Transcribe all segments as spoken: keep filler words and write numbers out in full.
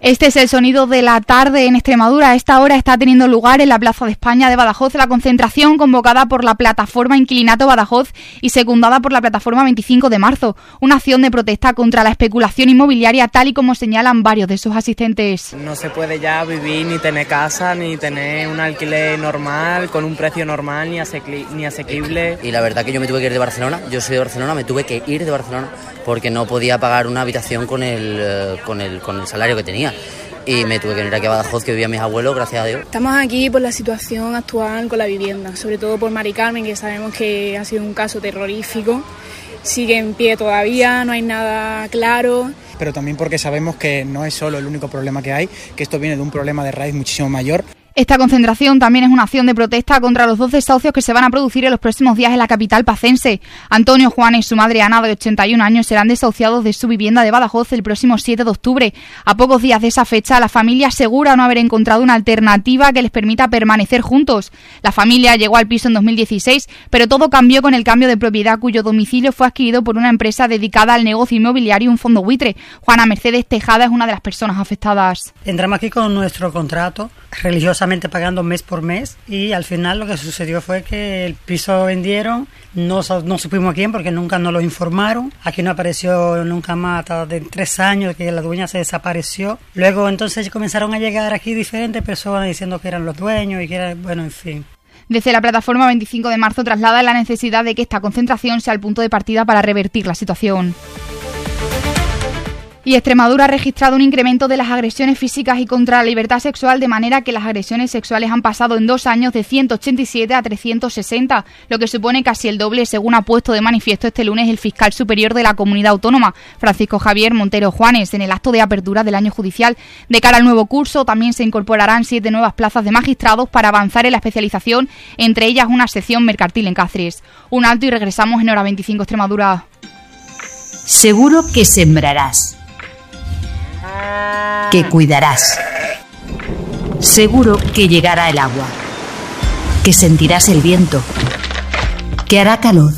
Este es el sonido de la tarde en Extremadura. A esta hora está teniendo lugar en la Plaza de España de Badajoz la concentración convocada por la plataforma Inquilinato Badajoz y secundada por la plataforma veinticinco de marzo, una acción de protesta contra la especulación inmobiliaria, tal y como señalan varios de sus asistentes. No se puede ya vivir ni tener casa, ni tener un alquiler normal, con un precio normal, ni, asequi- ni asequible. Y la verdad que yo me tuve que ir de Barcelona, yo soy de Barcelona, me tuve que ir de Barcelona porque no podía pagar una habitación con el, con el, con el salario que tenía. Y me tuve que venir aquí a Badajoz, que vivían mis abuelos, gracias a Dios. Estamos aquí por la situación actual con la vivienda, sobre todo por Mari Carmen, que sabemos que ha sido un caso terrorífico. Sigue en pie todavía, no hay nada claro. Pero también porque sabemos que no es solo el único problema que hay, que esto viene de un problema de raíz muchísimo mayor. Esta concentración también es una acción de protesta contra los dos desahucios que se van a producir en los próximos días en la capital pacense. Antonio Juan y su madre Ana, de ochenta y un años, serán desahuciados de su vivienda de Badajoz el próximo siete de octubre. A pocos días de esa fecha, la familia asegura no haber encontrado una alternativa que les permita permanecer juntos. La familia llegó al piso en dos mil dieciséis, pero todo cambió con el cambio de propiedad, cuyo domicilio fue adquirido por una empresa dedicada al negocio inmobiliario y un fondo buitre. Juana Mercedes Tejada es una de las personas afectadas. Entramos aquí con nuestro contrato, religiosamente pagando mes por mes, y al final lo que sucedió fue que el piso vendieron, no, no supimos a quién porque nunca nos lo informaron, aquí no apareció nunca más hasta de tres años que la dueña se desapareció. Luego entonces comenzaron a llegar aquí diferentes personas diciendo que eran los dueños y que eran, bueno, en fin. Desde la plataforma veinticinco de marzo traslada la necesidad de que esta concentración sea el punto de partida para revertir la situación. Y Extremadura ha registrado un incremento de las agresiones físicas y contra la libertad sexual, de manera que las agresiones sexuales han pasado en dos años de ciento ochenta y siete a trescientos sesenta, lo que supone casi el doble, según ha puesto de manifiesto este lunes el fiscal superior de la comunidad autónoma, Francisco Javier Montero Juanes, en el acto de apertura del año judicial. De cara al nuevo curso, también se incorporarán siete nuevas plazas de magistrados para avanzar en la especialización, entre ellas una sección mercantil en Cáceres. Un alto y regresamos en Hora veinticinco Extremadura. Seguro que sembrarás, que cuidarás. Seguro que llegará el agua, que sentirás el viento, que hará calor.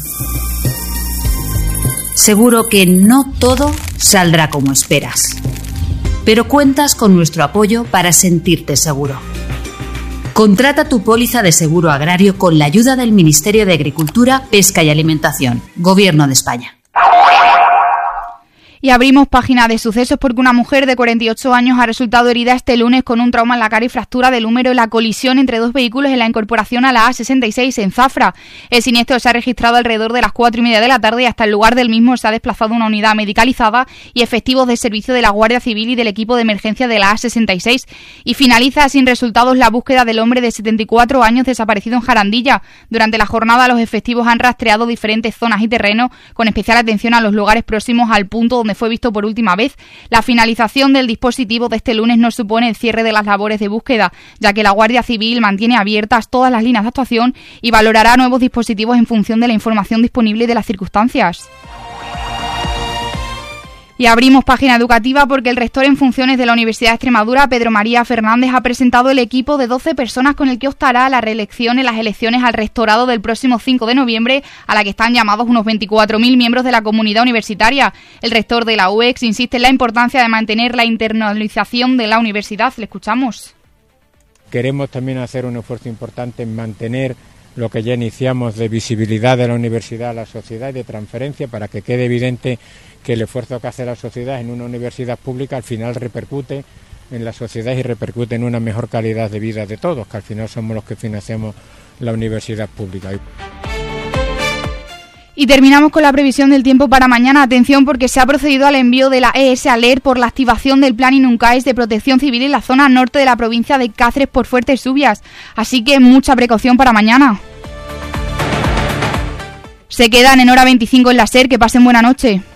Seguro que no todo saldrá como esperas, pero cuentas con nuestro apoyo para sentirte seguro. Contrata tu póliza de seguro agrario con la ayuda del Ministerio de Agricultura, Pesca y Alimentación, Gobierno de España. Y abrimos página de sucesos porque una mujer de cuarenta y ocho años ha resultado herida este lunes con un trauma en la cara y fractura del húmero en la colisión entre dos vehículos en la incorporación a la A sesenta y seis en Zafra. El siniestro se ha registrado alrededor de las cuatro y media de la tarde y hasta el lugar del mismo se ha desplazado una unidad medicalizada y efectivos de servicio de la Guardia Civil y del equipo de emergencia de la A sesenta y seis. Y finaliza sin resultados la búsqueda del hombre de setenta y cuatro años desaparecido en Jarandilla. Durante la jornada los efectivos han rastreado diferentes zonas y terrenos, con especial atención a los lugares próximos al punto donde fue visto por última vez. La finalización del dispositivo de este lunes no supone el cierre de las labores de búsqueda, ya que la Guardia Civil mantiene abiertas todas las líneas de actuación y valorará nuevos dispositivos en función de la información disponible y de las circunstancias. Y abrimos página educativa porque el rector en funciones de la Universidad de Extremadura, Pedro María Fernández, ha presentado el equipo de doce personas con el que optará a la reelección en las elecciones al rectorado del próximo cinco de noviembre, a la que están llamados unos veinticuatro mil miembros de la comunidad universitaria. El rector de la U E X insiste en la importancia de mantener la internalización de la universidad. Le escuchamos. Queremos también hacer un esfuerzo importante en mantener lo que ya iniciamos de visibilidad de la universidad a la sociedad y de transferencia, para que quede evidente que el esfuerzo que hace la sociedad en una universidad pública al final repercute en la sociedad y repercute en una mejor calidad de vida de todos, que al final somos los que financiamos la universidad pública. Y terminamos con la previsión del tiempo para mañana. Atención, porque se ha procedido al envío de la E S Alert por la activación del Plan Inuncaes de protección civil en la zona norte de la provincia de Cáceres por fuertes lluvias. Así que mucha precaución para mañana. Se quedan en Hora veinticinco en la SER. Que pasen buena noche.